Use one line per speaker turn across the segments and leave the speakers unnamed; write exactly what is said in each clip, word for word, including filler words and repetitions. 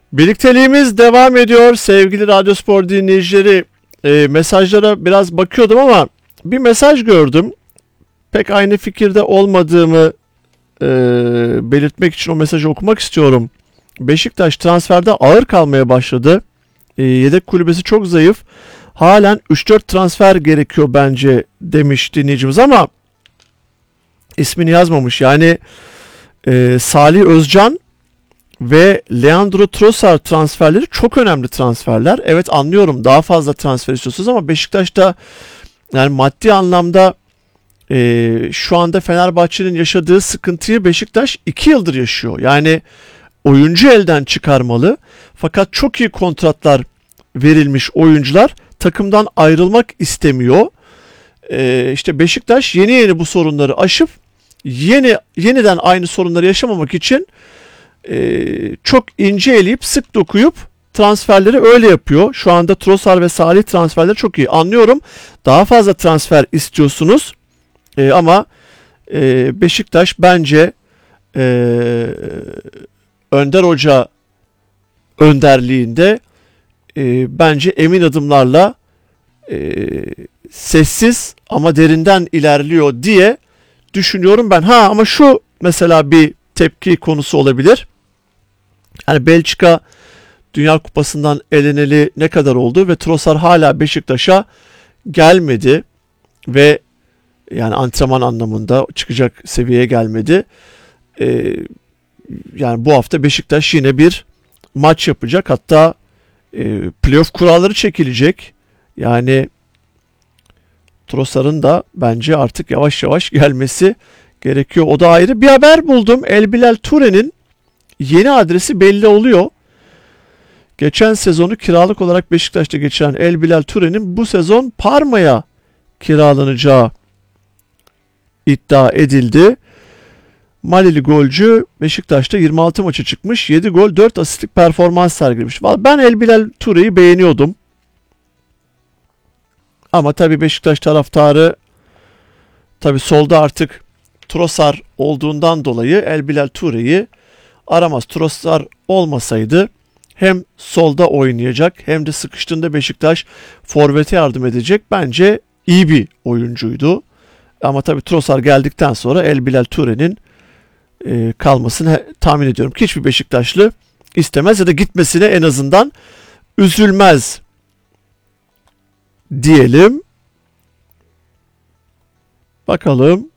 Birlikteliğimiz devam ediyor sevgili Radyospor dinleyicileri. E, mesajlara biraz bakıyordum ama bir mesaj gördüm. Pek aynı fikirde olmadığımı e, belirtmek için o mesajı okumak istiyorum. Beşiktaş transferde ağır kalmaya başladı. E, yedek kulübesi çok zayıf. Halen üç dört transfer gerekiyor bence demiş dinleyicimiz ama ismini yazmamış. Yani e, Salih Özcan ve Leandro Trossard transferleri çok önemli transferler. Evet, anlıyorum, daha fazla transfer istiyorsunuz ama Beşiktaş'ta yani maddi anlamda e, şu anda Fenerbahçe'nin yaşadığı sıkıntıyı Beşiktaş iki yıldır yaşıyor. Yani oyuncu elden çıkarmalı, fakat çok iyi kontratlar verilmiş oyuncular takımdan ayrılmak istemiyor. E, işte Beşiktaş yeni yeni bu sorunları aşıp yeni yeniden aynı sorunları yaşamamak için Ee, çok ince eleyip sık dokuyup transferleri öyle yapıyor. Şu anda Trossard ve Salih transferleri çok iyi. Anlıyorum, daha fazla transfer istiyorsunuz ee, ama e, Beşiktaş bence e, Önder Hoca önderliğinde e, bence emin adımlarla e, sessiz ama derinden ilerliyor diye düşünüyorum ben. Ha ama şu mesela bir tepki konusu olabilir. Yani Belçika Dünya Kupası'ndan eleneli ne kadar oldu ve Trossard hala Beşiktaş'a gelmedi ve yani antrenman anlamında çıkacak seviyeye gelmedi. Ee, yani bu hafta Beşiktaş yine bir maç yapacak. Hatta e, playoff kuralları çekilecek. Yani Trossard'ın da bence artık yavaş yavaş gelmesi gerekiyor. O da ayrı. Bir haber buldum. El Bilal Toure'nin yeni adresi belli oluyor. Geçen sezonu kiralık olarak Beşiktaş'ta geçiren El Bilal Toure'nin bu sezon Parma'ya kiralanacağı iddia edildi. Malili golcü Beşiktaş'ta yirmi altı maça çıkmış. yedi gol dört asistlik performans sergilemiş. Ben El Bilal Toure'yi beğeniyordum. Ama tabii Beşiktaş taraftarı tabii solda artık Trossard olduğundan dolayı El Bilal Toure'yi aramaz. Trossard olmasaydı hem solda oynayacak hem de sıkıştığında Beşiktaş forvete yardım edecek. Bence iyi bir oyuncuydu. Ama tabii Trossard geldikten sonra El Bilal Toure'nin e, kalmasını he, tahmin ediyorum ki hiçbir Beşiktaşlı istemez ya da gitmesine en azından üzülmez diyelim. Bakalım.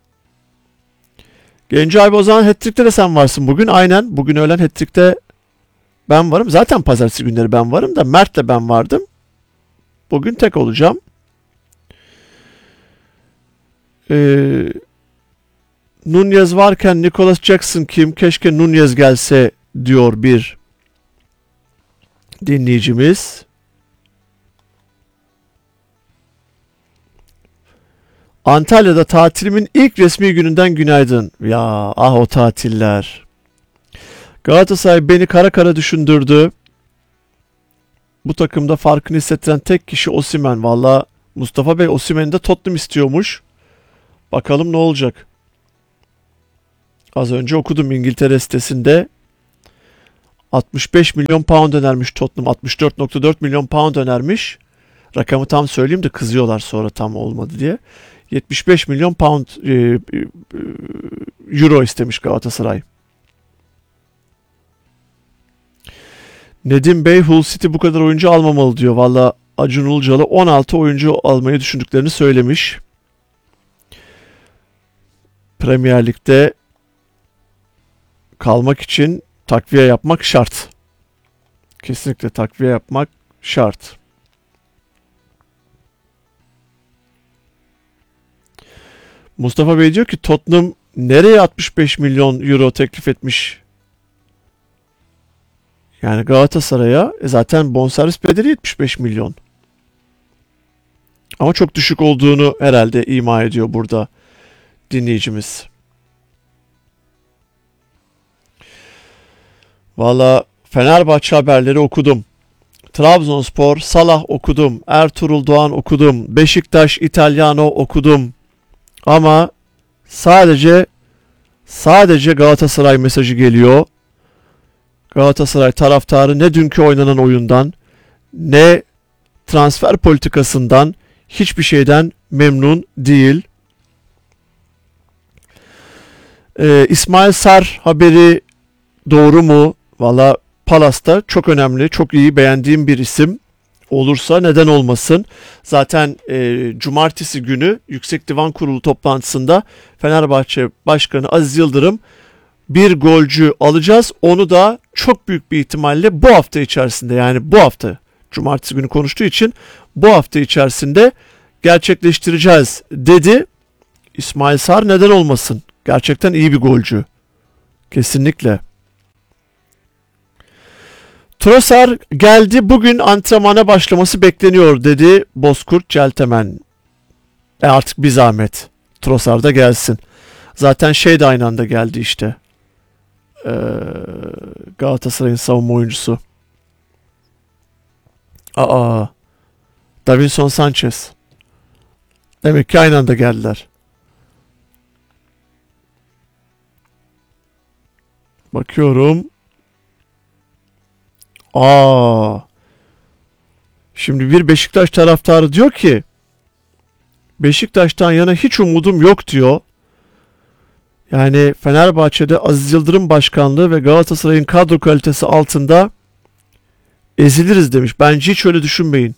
Genco abi, o zaman hat-trick'te de sen varsın bugün. Aynen, bugün öğlen hat-trick'te ben varım. Zaten pazartesi günleri ben varım da Mert'le ben vardım. Bugün tek olacağım. Ee, Nunez varken Nicholas Jackson kim? Keşke Nunez gelse diyor bir dinleyicimiz. Antalya'da tatilimin ilk resmi gününden günaydın. Ya ah o tatiller. Galatasaray beni kara kara düşündürdü. Bu takımda farkını hissettiren tek kişi Osimhen. Valla Mustafa Bey Osimhen'i de Tottenham istiyormuş. Bakalım ne olacak. Az önce okudum İngiltere sitesinde. altmış beş milyon pound önermiş Tottenham. altmış dört virgül dört milyon pound önermiş. Rakamı tam söyleyeyim de kızıyorlar sonra tam olmadı diye. yetmiş beş milyon pound e, e, euro istemiş Galatasaray. Nedim Bey Hull City bu kadar oyuncu almamalı diyor. Valla Acun Ilıcalı on altı oyuncu almayı düşündüklerini söylemiş. Premier Lig'de kalmak için takviye yapmak şart. Kesinlikle takviye yapmak şart. Mustafa Bey diyor ki Tottenham nereye altmış beş milyon euro teklif etmiş? Yani Galatasaray'a e zaten bonservis bedeli yetmiş beş milyon. Ama çok düşük olduğunu herhalde ima ediyor burada dinleyicimiz. Valla Fenerbahçe haberleri okudum. Trabzonspor, Salah okudum. Ertuğrul Doğan okudum. Beşiktaş, İtalyano okudum. Ama sadece sadece Galatasaray mesajı geliyor. Galatasaray taraftarı ne dünkü oynanan oyundan ne transfer politikasından hiçbir şeyden memnun değil. Ee, İsmail Sarr haberi doğru mu? Valla Palas'ta çok önemli, çok iyi, beğendiğim bir isim. Olursa neden olmasın. Zaten e, cumartesi günü Yüksek Divan Kurulu toplantısında Fenerbahçe Başkanı Aziz Yıldırım bir golcü alacağız. Onu da çok büyük bir ihtimalle bu hafta içerisinde, yani bu hafta cumartesi günü konuştuğu için bu hafta içerisinde gerçekleştireceğiz dedi. İsmail Sarr neden olmasın? Gerçekten iyi bir golcü. Kesinlikle. Trossard geldi, bugün antrenmana başlaması bekleniyor dedi Bozkurt Çeltemen. E artık bir zahmet Trossard da gelsin. Zaten şey de aynı anda geldi işte. Ee, Galatasaray'ın savunma oyuncusu. Aa, Davinson Sanchez. Demek ki aynı anda geldiler. Bakıyorum. Aa. Şimdi bir Beşiktaş taraftarı diyor ki Beşiktaş'tan yana hiç umudum yok diyor. Yani Fenerbahçe'de Aziz Yıldırım başkanlığı ve Galatasaray'ın kadro kalitesi altında eziliriz demiş. Bence hiç öyle düşünmeyin.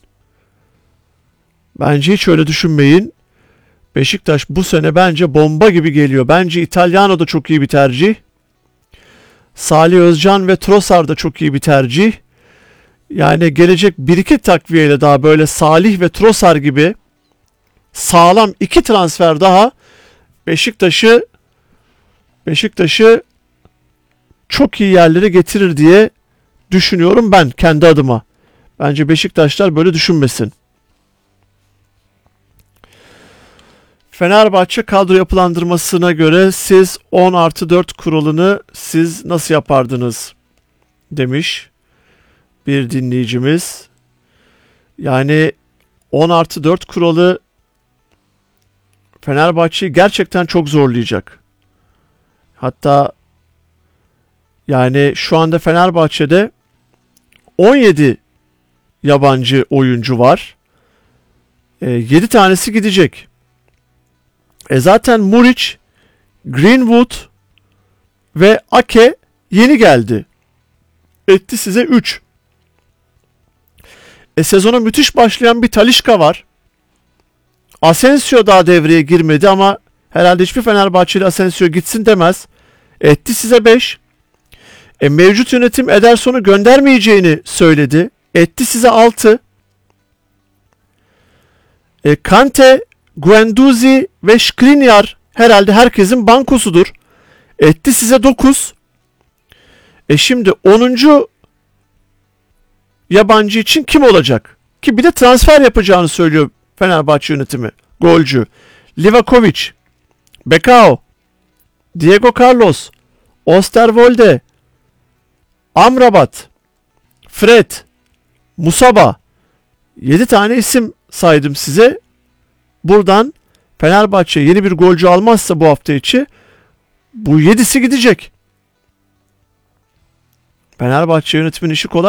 Bence hiç öyle düşünmeyin. Beşiktaş bu sene bence bomba gibi geliyor. Bence Italiano da çok iyi bir tercih. Salih Özcan ve Trossard da çok iyi bir tercih. Yani gelecek bir iki takviyeyle daha böyle Salih ve Trossard gibi sağlam iki transfer daha Beşiktaş'ı Beşiktaş'ı çok iyi yerlere getirir diye düşünüyorum ben kendi adıma. Bence Beşiktaşlar böyle düşünmesin. Fenerbahçe kadro yapılandırmasına göre siz on artı dört kuralını siz nasıl yapardınız demiş bir dinleyicimiz. Yani on artı dört kuralı Fenerbahçe'yi gerçekten çok zorlayacak. Hatta yani şu anda Fenerbahçe'de on yedi yabancı oyuncu var. E, yedi tanesi gidecek. E zaten Muric, Greenwood ve Ake yeni geldi. Etti size üç. E sezona müthiş başlayan bir Talisca var. Asensio daha devreye girmedi ama herhalde hiçbir Fenerbahçeli Asensio gitsin demez. Etti size beş. E mevcut yönetim Ederson'u göndermeyeceğini söyledi. Etti size altı. E Kante, Guendouzi ve Skriniar herhalde herkesin bankosudur. Etti size dokuz. E şimdi onuncu yabancı için kim olacak? Ki bir de transfer yapacağını söylüyor Fenerbahçe yönetimi. Golcü. Livakovic, Bekao, Diego Carlos, Osterwolde, Amrabat, Fred, Musaba. yedi tane isim saydım size. Buradan Fenerbahçe yeni bir golcü almazsa bu hafta içi bu yedisi gidecek. Fenerbahçe yönetimin işi kolay.